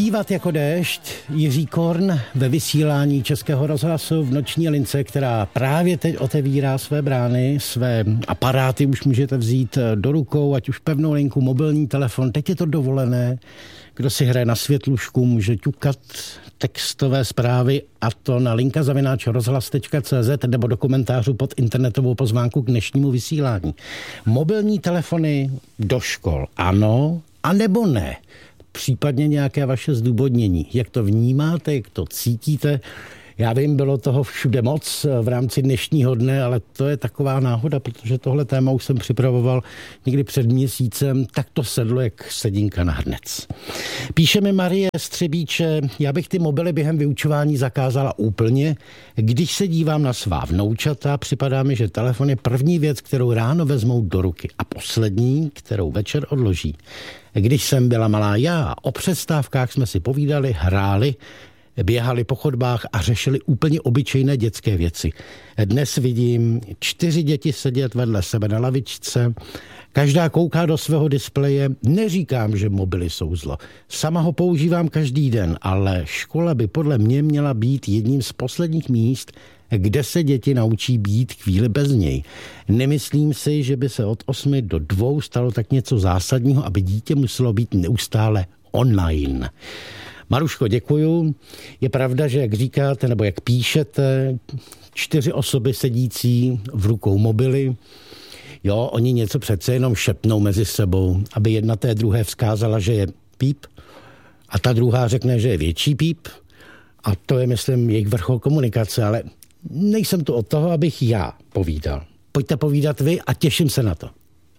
Zpívat jako déšť Jiří Korn ve vysílání Českého rozhlasu v noční lince, která právě teď otevírá své brány, své aparáty už můžete vzít do rukou, ať už pevnou linku, mobilní telefon, teď je to dovolené. Kdo si hraje na světlušku, může ťukat textové zprávy a to na linka@rozhlas.cz nebo do komentářů pod internetovou pozvánku k dnešnímu vysílání. Mobilní telefony do škol, ano, anebo ne? Případně nějaké vaše zdůvodnění. Jak to vnímáte, jak to cítíte? Já vím, bylo toho všude moc v rámci dnešního dne, ale to je taková náhoda, protože tohle téma už jsem připravoval někdy před měsícem, tak to sedlo jak sedinka na hrnec. Píše mi Marie Střebíče, já bych ty mobily během vyučování zakázala úplně. Když se dívám na svá vnoučata, připadá mi, že telefon je první věc, kterou ráno vezmou do ruky a poslední, kterou večer odloží. Když jsem byla malá já, o přestávkách jsme si povídali, hráli, běhali po chodbách a řešili úplně obyčejné dětské věci. Dnes vidím 4 děti sedět vedle sebe na lavičce, každá kouká do svého displeje. Neříkám, že mobily jsou zlo. Sama ho používám každý den, ale škola by podle mě měla být jedním z posledních míst, kde se děti naučí být chvíli bez něj. Nemyslím si, že by se od 8 do 2 stalo tak něco zásadního, aby dítě muselo být neustále online. Maruško, děkuju. Je pravda, že jak říkáte, nebo jak píšete, 4 osoby sedící v rukou mobily, jo, oni něco přece jenom šepnou mezi sebou, aby jedna té druhé vzkázala, že je píp a ta druhá řekne, že je větší píp a to je, myslím, jejich vrchol komunikace, ale nejsem tu od toho, abych já povídal. Pojďte povídat vy a těším se na to.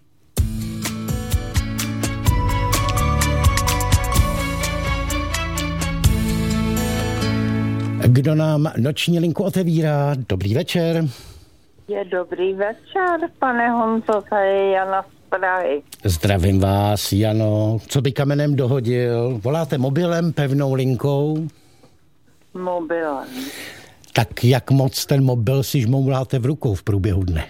Kdo nám noční linku otevírá? Dobrý večer. Je dobrý večer, pane Honzo, tady je Jana z Prahy. Zdravím vás, Jano. Co by kamenem dohodil? Voláte mobilem, pevnou linkou? Mobilem. Tak jak moc ten mobil si žmouláte v rukou v průběhu dne?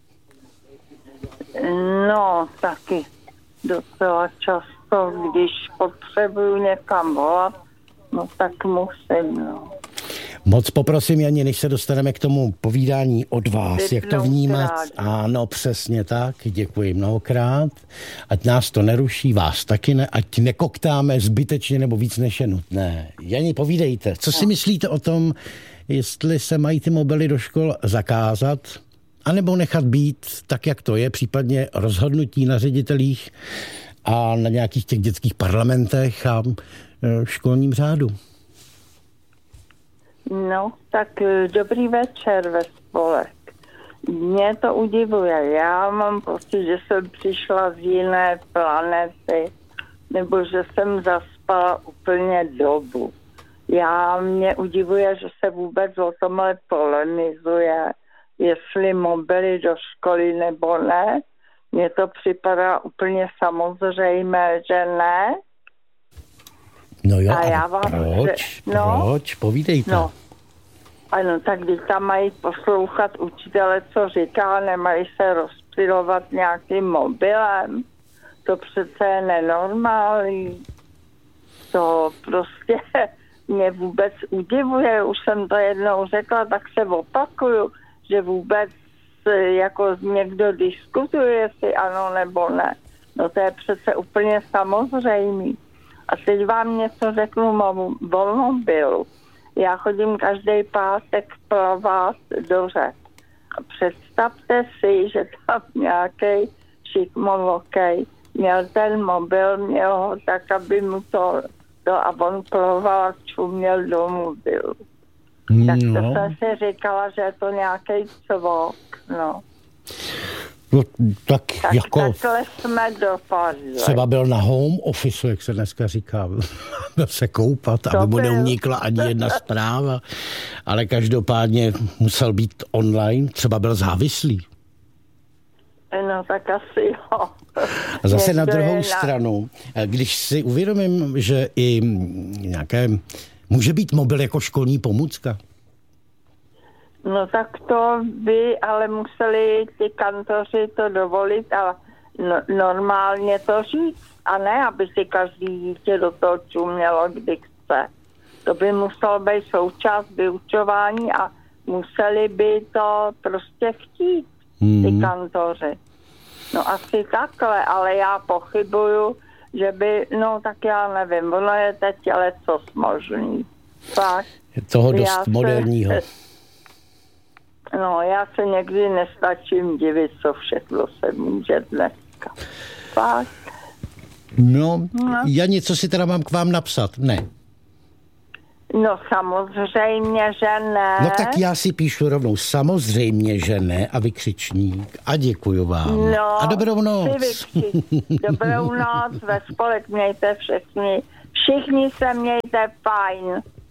No, taky docela často, když potřebuju někam volat, no tak musím, no. Moc poprosím, Janě, než se dostaneme k tomu povídání od vás, jak to vnímat. Ano, přesně tak, děkuji mnohokrát. Ať nás to neruší, vás taky ne, ať nekoktáme zbytečně nebo víc než je nutné. Janě, povídejte, co si myslíte o tom, jestli se mají ty mobily do škol zakázat, anebo nechat být tak, jak to je, případně rozhodnutí na ředitelích a na nějakých těch dětských parlamentech a školním řádu. No, tak dobrý večer ve spolek. Mě to udivuje. Já mám pocit, že jsem přišla z jiné planety, nebo že jsem zaspala úplně dobu. Mě udivuje, že se vůbec o tomhle polemizuje, jestli mobily do školy nebo ne. Mně to připadá úplně samozřejmé, že ne. No jo, a já proč? Povídejte. No, ano, tak když tam mají poslouchat učitele, co říká, nemají se rozptylovat nějakým mobilem. To přece je nenormální. To prostě mě vůbec udivuje. Už jsem to jednou řekla, tak se opakuju, že vůbec jako někdo diskutuje, jestli ano nebo ne. No to je přece úplně samozřejmý. A teď vám něco řeknu o mobilu. Já chodím každý pátek plavat do řek. A představte si, že tam nějaký šikmovokej měl ten mobil, měl ho tak, aby mu to a on plaval a čuměl do mobilu. Tak to jsem si říkala, že je to nějaký cvok, no. No, tak jako... Takhle jsme dopadli. Třeba byl na home office, jak se dneska říká. Byl se koupat, aby mu neunikla ani jedna zpráva. Ale každopádně musel být online. Třeba byl závislý. No tak asi jo. A zase na druhou stranu, když si uvědomím, že i nějaké... Může být mobil jako školní pomůcka? No tak to by ale museli ty kantoři to dovolit a normálně to říct. A ne, aby si každý dítě do toho čumělo, kdy přece. To by muselo být součást vyučování a museli by to prostě chtít, ty kantoři. No asi takhle, ale já pochybuju, že by, no tak já nevím, ono je teď lecos možný. Tak. Je toho dost moderního. No, já se někdy nestačím divit, co všechno se může dneska. Tak. No, já něco si teda mám k vám napsat, ne? No samozřejmě, že ne. No tak já si píšu rovnou samozřejmě, že ne a vykřičník a děkuju vám. No, a dobrou noc. Dobrou noc, ve spolek mějte všichni se mějte fajn.